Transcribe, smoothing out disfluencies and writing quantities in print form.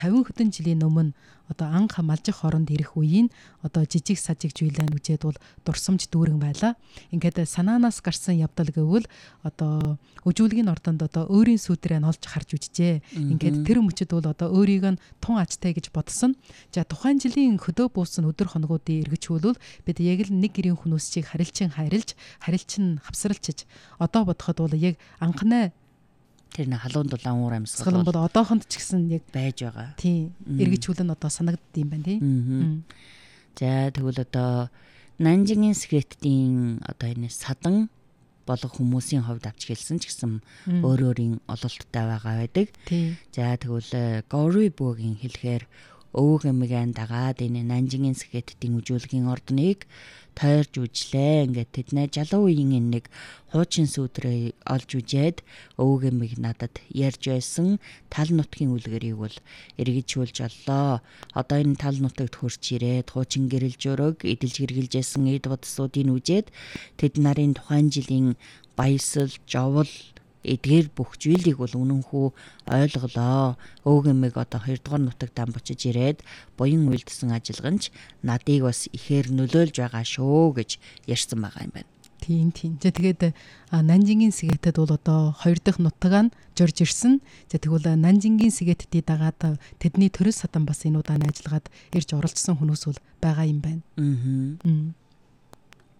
50 хэдэн жилийн өмнө одоо анх малжих хоронд ирэх үеийн одоо жижиг сажиг зүйлэн үжээд бол дурсамж дүүрэн байлаа. Ингээд санаанаас гарсан явдал гэвэл одоо өжүүлгийн ордонд одоо өөрийн сүдрээ олж харж үжжээ. Ингээд тэр мөчөд бол одоо өөрийг нь тун ачтай гэж бодсон. За тухайн жилийн хөдөө буусан өдөр хоногуудын эргэжүүлвэл бид яг л нэг гэрийн хүмүүсийг харилцан хавсралчиж одоо бодоход бол яг анхны тэр нэг халуун дулаан уур амьсгал бол одоохонд ч гэсэн яг байж байгаа. Тийм. Эргэжүүлэн одоо санагдд юм байна тийм. За тэгвэл одоо Нанжингийн секретийн одоо энэ садан болох хүмүүсийн хувьд авч хэлсэн ч гэсэн өөрийн ололттой байгаа байдаг. За тэгвэл Гоорибогийн хэлэхээр өвөг эмигийн дагаад энэ Нанжингийн секретийн үжүүлгийн ордныг тойрж үжлээ. Ингээд тэднээ жалуу үеийн нэг хуучин сүдрээ олж үжээд өвөг эмиг надад ярьж байсан тал нутгийн үлгэрийг бол эргэжүүлж оллоо. Одоо энэ тал нутагт хурж ирээд хуучин гэрэлж өрөг эдэлж хэрглэжсэн эд бодсуудыг үжээд тэд нарын тухайн жилийн баясал, жовл эдгээр бүх зүйлийг бол үнэнхүү ойлголоо. Өвөг эмиг одоо 2 дугаар нутагт амбочиж ирээд буян үйлдсэн ажилганч надыг бас ихээр нөлөөлж байгаа шүү гэж ярьсан байгаа юм байна. Тийм. За тэгээд Нанжингийн сэгэтэд бол одоо 2 дахь нутаг нь жорж ирсэн. За тэгвэл Нанжингийн сэгэтэдийг дагаад тэдний төрөл садан бас энэ удааны ажиллагаад ирж оролцсон хүмүүс бол байгаа юм байна.